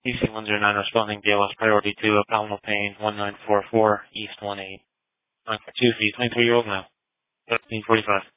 PC-109 responding BLS priority to abdominal pain 1944 East 18. 942 feet, 23-year-old male. 1345.